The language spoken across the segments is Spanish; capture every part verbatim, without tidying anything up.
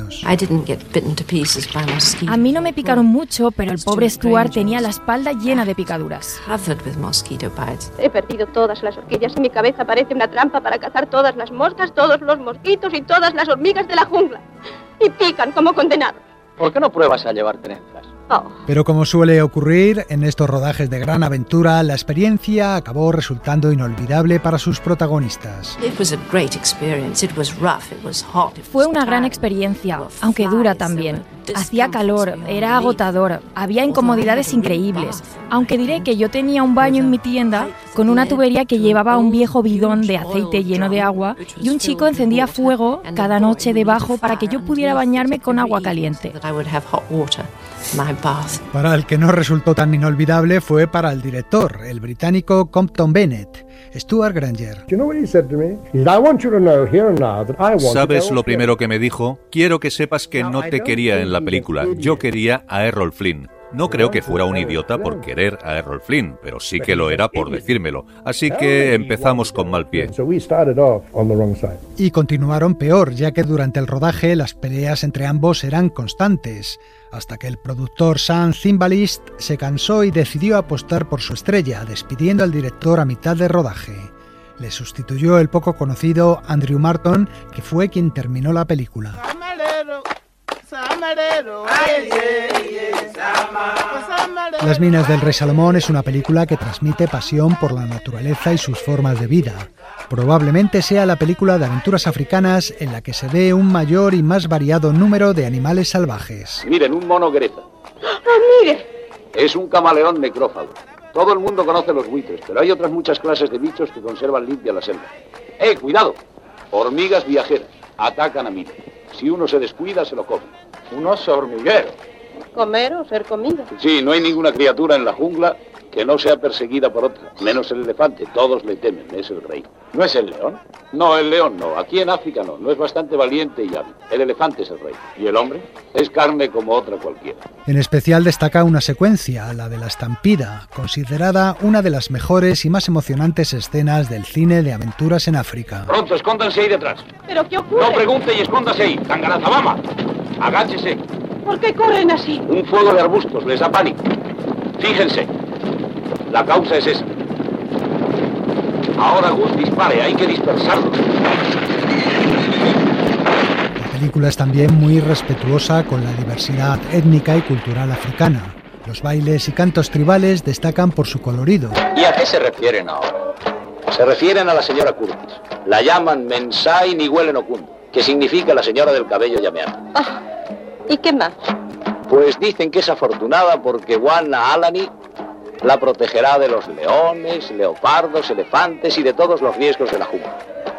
años. A mí no me picaron mucho, pero el pobre Stuart tenía la espalda llena de picaduras. He perdido todas las horquillas y mi cabeza parece una trampa para cazar todas las moscas, todos los mosquitos y todas las hormigas de la jungla. Y pican como condenados. ¿Por qué no pruebas a llevar trenzas? Oh. Pero como suele ocurrir en estos rodajes de gran aventura, la experiencia acabó resultando inolvidable para sus protagonistas. Fue una gran experiencia, aunque dura también. Hacía calor, era agotador, había incomodidades increíbles, aunque diré que yo tenía un baño en mi tienda con una tubería que llevaba un viejo bidón de aceite lleno de agua y un chico encendía fuego cada noche debajo para que yo pudiera bañarme con agua caliente. Para el que no resultó tan inolvidable fue para el director, el británico Compton Bennett. Stuart Granger. ¿Sabes lo primero que me dijo? Quiero que sepas que no te quería en la película. Yo quería a Errol Flynn. No creo que fuera un idiota por querer a Errol Flynn, pero sí que lo era por decírmelo. Así que empezamos con mal pie. Y continuaron peor, ya que durante el rodaje las peleas entre ambos eran constantes, hasta que el productor Sam Zimbalist se cansó y decidió apostar por su estrella, despidiendo al director a mitad de rodaje. Le sustituyó el poco conocido Andrew Marton, que fue quien terminó la película. Las minas del rey Salomón es una película que transmite pasión por la naturaleza y sus formas de vida. Probablemente sea la película de aventuras africanas en la que se ve un mayor y más variado número de animales salvajes. Miren, un mono greta. ¡Oh, mire! Es un camaleón necrófago. Todo el mundo conoce los buitres, pero hay otras muchas clases de bichos que conservan limpia la selva. ¡Eh, cuidado! Hormigas viajeras. Atacan a minas. Si uno se descuida, se lo come. Un oso hormiguero. ¿Comer o ser comido? Sí, no hay ninguna criatura en la jungla que no sea perseguida por otra. Menos el elefante. Todos le temen. Es el rey. ¿No es el león? No, el león no. Aquí en África no. No es bastante valiente y hábil. El elefante es el rey. ¿Y el hombre? Es carne como otra cualquiera. En especial destaca una secuencia, la de la estampida, considerada una de las mejores y más emocionantes escenas del cine de aventuras en África. Pronto, escóndanse ahí detrás. ¿Pero qué ocurre? No pregunte y escóndase ahí. Tangarazabama. Agáchese. ¿Por qué corren así? Un fuego de arbustos les da pánico. Fíjense. La causa es esa. Ahora Gus dispare, hay que dispersarlos. La película es también muy respetuosa con la diversidad étnica y cultural africana. Los bailes y cantos tribales destacan por su colorido. ¿Y a qué se refieren ahora? Se refieren a la señora Curtis. La llaman Mensai Niguele Nokundu, que significa la señora del cabello llameante. Ah, ¿y qué más? Pues dicen que es afortunada porque Wana Alani la protegerá de los leones, leopardos, elefantes y de todos los riesgos de la jungla.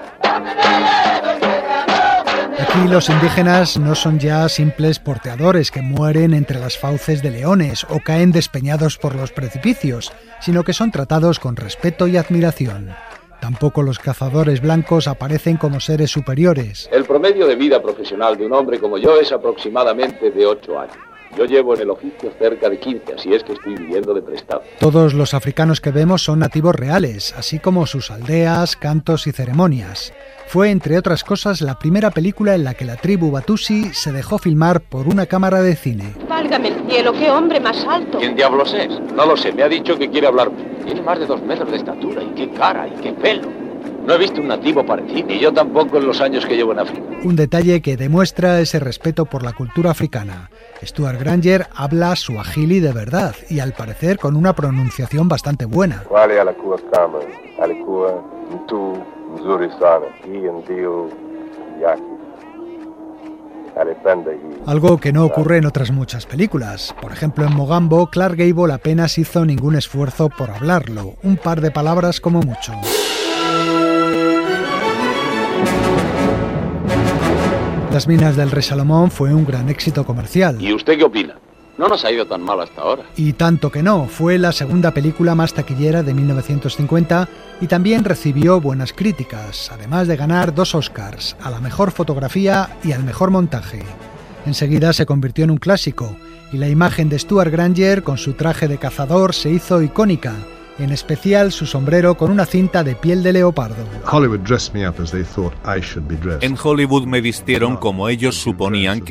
Aquí los indígenas no son ya simples porteadores que mueren entre las fauces de leones o caen despeñados por los precipicios, sino que son tratados con respeto y admiración. Tampoco los cazadores blancos aparecen como seres superiores. El promedio de vida profesional de un hombre como yo es aproximadamente de ocho años. Yo llevo en el oficio cerca de quince, así es que estoy viviendo de prestado. Todos los africanos que vemos son nativos reales, así como sus aldeas, cantos y ceremonias. Fue, entre otras cosas, la primera película en la que la tribu Batusi se dejó filmar por una cámara de cine. Válgame el cielo, qué hombre más alto. ¿Quién diablos es? No lo sé, me ha dicho que quiere hablar. Tiene más de dos metros de estatura, y qué cara, y qué pelo. No he visto un nativo parecido, ni yo tampoco en los años que llevo en África. Un detalle que demuestra ese respeto por la cultura africana. Stuart Granger habla suajili de verdad y al parecer con una pronunciación bastante buena. Algo que no ocurre en otras muchas películas. Por ejemplo, en Mogambo, Clark Gable apenas hizo ningún esfuerzo por hablarlo, un par de palabras como mucho. Las minas del rey Salomón fue un gran éxito comercial. ¿Y usted qué opina? No nos ha ido tan mal hasta ahora. Y tanto que no, fue la segunda película más taquillera de mil novecientos cincuenta y también recibió buenas críticas, además de ganar dos Oscars, a la mejor fotografía y al mejor montaje. Enseguida se convirtió en un clásico y la imagen de Stuart Granger con su traje de cazador se hizo icónica, en especial su sombrero con una cinta de piel de leopardo. En Hollywood me vistieron como ellos suponían que